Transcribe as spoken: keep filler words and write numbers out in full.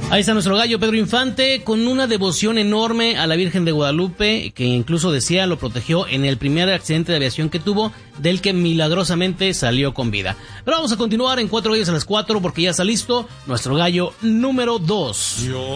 Ahí está nuestro gallo Pedro Infante, con una devoción enorme a la Virgen de Guadalupe, que incluso decía lo protegió en el primer accidente de aviación que tuvo, del que milagrosamente salió con vida. Pero vamos a continuar en Cuatro Gallos a las Cuatro, porque ya está listo nuestro gallo número dos.